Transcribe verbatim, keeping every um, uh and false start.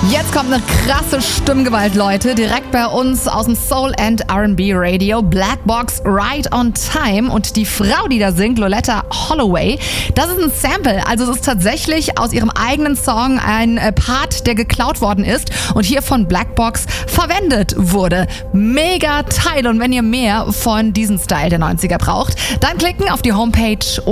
Jetzt kommt eine krasse Stimmgewalt, Leute. Direkt bei uns aus dem Soul and R and B Radio. Black Box, Right on Time. Und die Frau, die da singt, Loleatta Holloway, das ist ein Sample. Also es ist tatsächlich aus ihrem eigenen Song ein Part, der geklaut worden ist und hier von Black Box verwendet wurde. Mega Teil. Und wenn ihr mehr von diesem Style der neunziger braucht, dann klicken auf die Homepage